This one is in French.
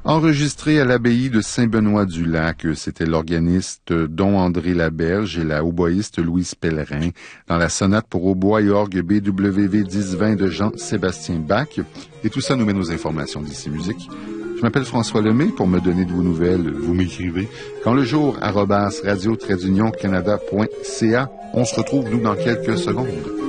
Enregistré à l'abbaye de Saint-Benoît-du-Lac, c'était l'organiste Don André Laberge et la hautboïste Louise Pellerin dans la sonate pour hautbois et orgue BWV 1020 de Jean-Sébastien Bach. Et tout ça nous mène aux informations d'ici musique. Je m'appelle François Lemay. Pour me donner de vos nouvelles, vous m'écrivez. Quand le jour, @radio-canada.ca. On se retrouve, nous, dans quelques secondes.